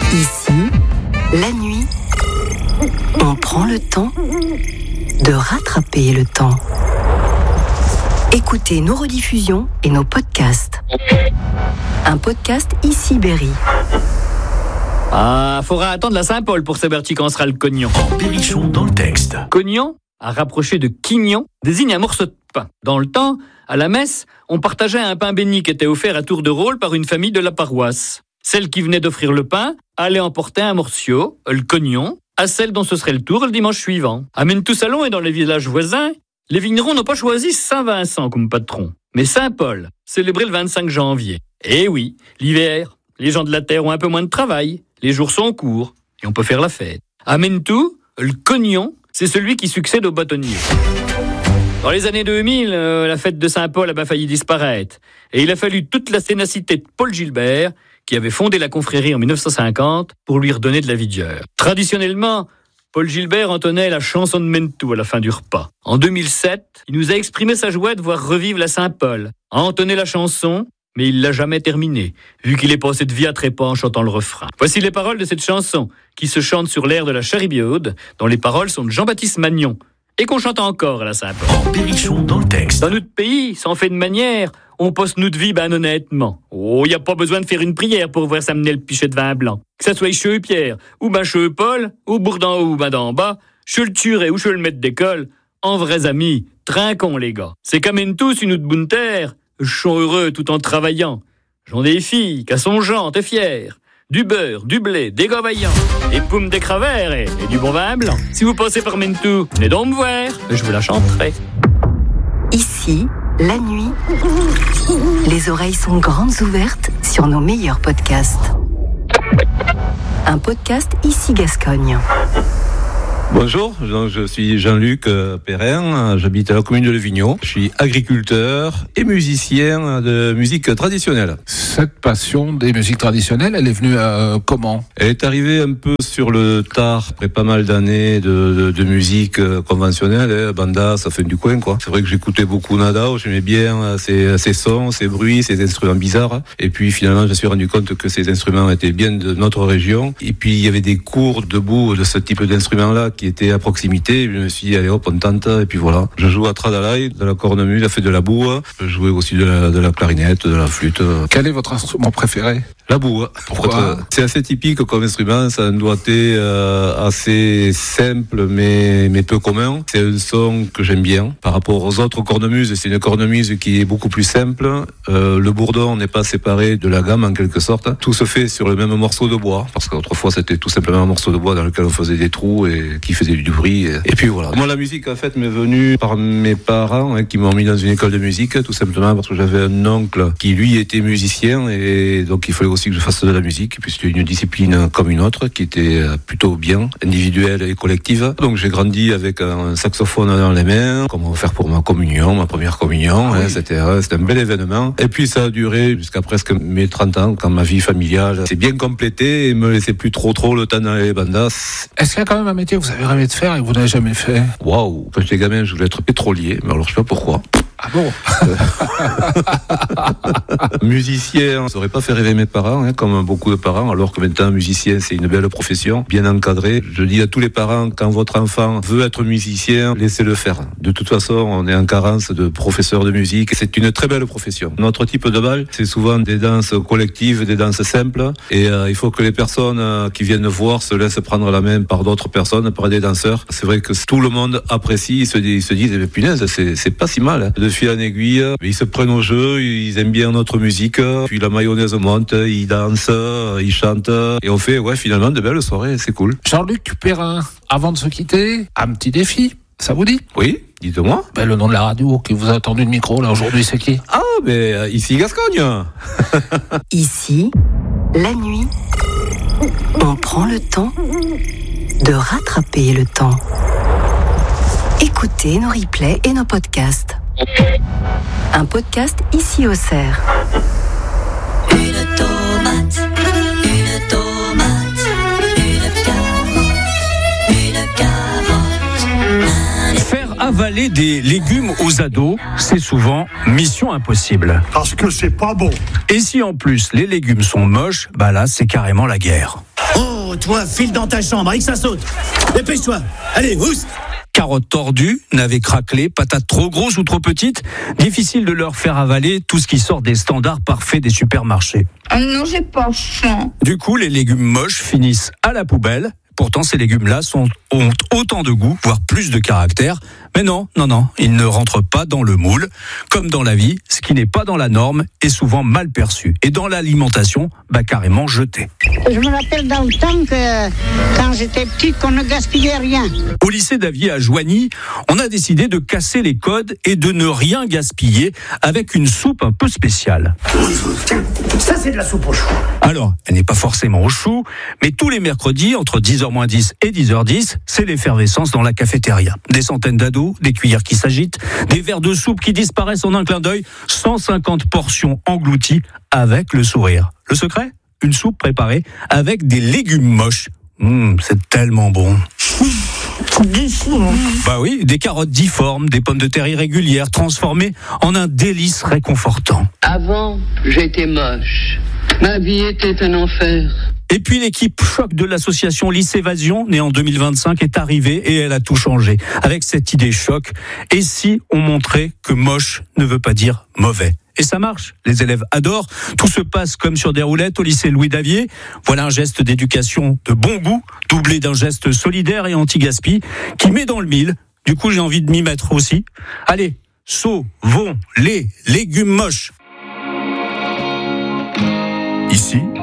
Ici, la nuit, on prend le temps de rattraper le temps. Écoutez nos rediffusions et nos podcasts. Un podcast Ici Berry. Ah, faudra attendre la Saint-Paul pour savoir quand sera le cognon. Berrichon dans le texte. Cognon, à rapprocher de quignon, désigne un morceau de pain. Dans le temps, à la messe, on partageait un pain béni qui était offert à tour de rôle par une famille de la paroisse. Celle qui venait d'offrir le pain allait emporter un morceau, le cognon, à celle dont ce serait le tour le dimanche suivant. À Mentou-Salon et dans les villages voisins, les vignerons n'ont pas choisi Saint-Vincent comme patron, mais Saint-Paul, célébré le 25 janvier. Eh oui, l'hiver, les gens de la terre ont un peu moins de travail, les jours sont courts, et on peut faire la fête. À Mentou, le cognon, c'est celui qui succède au bâtonnier. Dans les années 2000, la fête de Saint-Paul a failli disparaître, et il a fallu toute la ténacité de Paul Gilbert, qui avait fondé la confrérie en 1950, pour lui redonner de la vigueur. Traditionnellement, Paul Gilbert entonnait la chanson de Mentou à la fin du repas. En 2007, il nous a exprimé sa joie de voir revivre la Saint-Paul, a entonné la chanson, mais il l'a jamais terminée, vu qu'il est passé de vie à trépas en chantant le refrain. Voici les paroles de cette chanson, qui se chante sur l'air de la Charibaude, dont les paroles sont de Jean-Baptiste Magnon, et qu'on chante encore à la Saint-Paul. Berrichon dans le texte. Dans notre pays, sans fait de manière, on passe notre vie ben honnêtement. Oh, y a pas besoin de faire une prière pour voir s'amener le pichet de vin blanc. Que ça soit chez Pierre, ou ben chez Paul, ou bourg d'en haut, ou ben d'en bas, chez le turé ou chez le maître d'école, en vrais amis, trinquons les gars. C'est quand même tous une autre bonne terre, je suis heureux tout en travaillant. J'en ai des filles, qu'à son genre, t'es fier. Du beurre, du blé, des gars vaillants, des poumes, des cravers et du bon vin blanc. Si vous passez par Mentou, venez donc me voir, je vous la chanterai. Ici, la nuit, les oreilles sont grandes ouvertes sur nos meilleurs podcasts. Un podcast Ici Gascogne. Bonjour, je suis Jean-Luc Perrin, j'habite à la commune de Levignon. Je suis agriculteur et musicien de musique traditionnelle. Cette passion des musiques traditionnelles, elle est venue comment ? Elle est arrivée un peu sur le tard, après pas mal d'années de musique conventionnelle, banda, ça fait du coin quoi. C'est vrai que j'écoutais beaucoup Nadao, j'aimais bien ces sons, ces bruits, ces instruments bizarres. Et puis finalement, je me suis rendu compte que ces instruments étaient bien de notre région. Et puis il y avait des cours debout de ce type d'instruments-là qui était à proximité. Je me suis dit, allez hop, on tente, et puis voilà. Je joue à Tradalay, de la cornemuse, j'ai fait de la boue. Je jouais aussi de la clarinette, de la flûte. Quel est votre instrument préféré ? La boue. Pourquoi ? C'est assez typique comme instrument, ça a un doigté assez simple mais peu commun. C'est un son que j'aime bien. Par rapport aux autres cornemuses, c'est une cornemuse qui est beaucoup plus simple. Le bourdon n'est pas séparé de la gamme en quelque sorte. Tout se fait sur le même morceau de bois, parce qu'autrefois c'était tout simplement un morceau de bois dans lequel on faisait des trous et qui faisait du bruit. Et puis voilà. Moi la musique en fait m'est venue par mes parents qui m'ont mis dans une école de musique, tout simplement parce que j'avais un oncle qui lui était musicien et donc il fallait aussi que je fasse de la musique, puisque c'était une discipline comme une autre qui était plutôt bien, individuelle et collective. Donc j'ai grandi avec un saxophone dans les mains, comment faire pour ma communion, ma première communion, oui. C'était un bel événement. Et puis ça a duré jusqu'à presque mes 30 ans, quand ma vie familiale s'est bien complétée et me laissait plus trop le temps dans les bandas. Est-ce qu'il y a quand même un métier que vous avez rêvé de faire et que vous n'avez jamais fait ? Waouh! Quand j'étais gamin, je voulais être pétrolier, mais alors je sais pas pourquoi. Ah bon ? Musicien, ça aurait pas fait rêver mes parents, comme beaucoup de parents, alors que maintenant, musicien, c'est une belle profession, bien encadrée. Je dis à tous les parents, quand votre enfant veut être musicien, laissez-le faire. De toute façon, on est en carence de professeurs de musique. C'est une très belle profession. Notre type de bal, c'est souvent des danses collectives, des danses simples, et il faut que les personnes qui viennent voir se laissent prendre la main par d'autres personnes, par des danseurs. C'est vrai que tout le monde apprécie, ils se disent, mais punaise, c'est pas si mal, De fil en aiguille, ils se prennent au jeu, ils aiment bien notre musique, puis la mayonnaise monte, ils dansent, ils chantent, et on fait finalement de belles soirées, c'est cool. Jean-Luc Perrin, avant de se quitter, un petit défi, ça vous dit ? Oui, dites-moi. Le nom de la radio qui vous a tendu le micro là aujourd'hui, c'est qui ? Ah, ici Gascogne. Ici, la nuit, on prend le temps de rattraper le temps. Écoutez nos replays et nos podcasts. Un podcast Ici au Cerf. Une tomate, une tomate, une carotte, une carotte. Faire avaler des légumes aux ados, c'est souvent mission impossible. Parce que c'est pas bon. Et si en plus les légumes sont moches, là c'est carrément la guerre. Oh Oh, toi, file dans ta chambre, et que ça saute. Dépêche-toi. Allez, oust. Carottes tordues, navets craquelés, patates trop grosses ou trop petites, difficile de leur faire avaler tout ce qui sort des standards parfaits des supermarchés. Oh non, j'ai pas faim. Du coup, les légumes moches finissent à la poubelle. Pourtant, ces légumes-là ont autant de goût, voire plus de caractère. Mais non, ils ne rentrent pas dans le moule. Comme dans la vie, ce qui n'est pas dans la norme est souvent mal perçu. Et dans l'alimentation, carrément jeté. Je me rappelle dans le temps que, quand j'étais petite, qu'on ne gaspillait rien. Au lycée d'Avier à Joigny, on a décidé de casser les codes et de ne rien gaspiller avec une soupe un peu spéciale. Tiens, ça c'est de la soupe au chou. Alors, elle n'est pas forcément au chou, mais tous les mercredis, entre 10h-10 et 10h10, c'est l'effervescence dans la cafétéria. Des centaines d'ados, des cuillères qui s'agitent, des verres de soupe qui disparaissent en un clin d'œil, 150 portions englouties avec le sourire. Le secret ? Une soupe préparée avec des légumes moches. C'est tellement bon. Bah oui, des carottes difformes, des pommes de terre irrégulières, transformées en un délice réconfortant. Avant, j'étais moche. Ma vie était un enfer. Et puis l'équipe choc de l'association Lycévasion, née en 2025, est arrivée et elle a tout changé. Avec cette idée choc, et si on montrait que moche ne veut pas dire mauvais ? Et ça marche, les élèves adorent, tout se passe comme sur des roulettes au lycée Louis Davier. Voilà un geste d'éducation de bon goût, doublé d'un geste solidaire et anti-gaspi, qui met dans le mille. Du coup, j'ai envie de m'y mettre aussi. Allez, sauvons les légumes moches. Ici,